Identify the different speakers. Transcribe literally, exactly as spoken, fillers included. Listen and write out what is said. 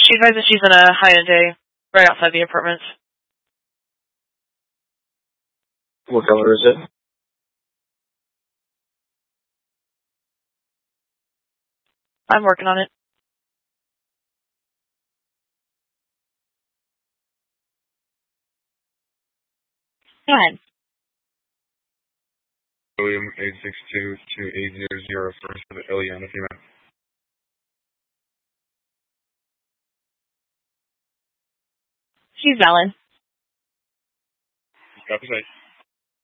Speaker 1: She advises she's in a high-end day right outside the apartments.
Speaker 2: What color is it?
Speaker 1: I'm working on it. Go ahead.
Speaker 3: William eight six two two eight zero zero first for the Ileana female.
Speaker 1: She's valid.
Speaker 3: Copy site.